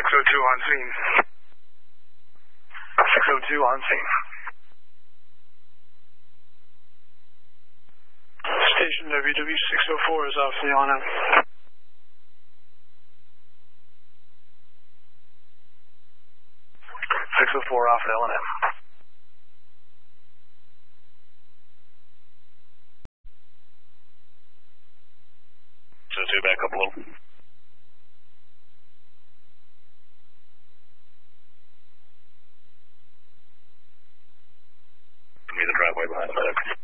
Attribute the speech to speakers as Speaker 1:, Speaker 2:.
Speaker 1: on scene. 602 on scene. Station WW604 is off the on-end. 604 off at LNM.
Speaker 2: 2 back up a little. Give me the driveway behind the medic.